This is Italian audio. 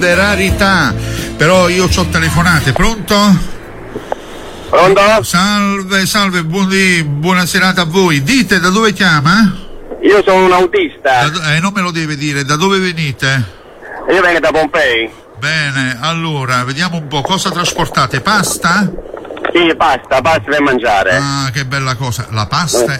rarità, però io c'ho telefonate. Pronto? Pronto? Salve, buona serata a voi. Dite, da dove chiama? Io sono un autista. Non me lo deve dire, da dove venite? Io vengo da Pompei. Bene, allora, vediamo un po', cosa trasportate? Pasta? Sì, pasta per mangiare. Ah, che bella cosa, la pasta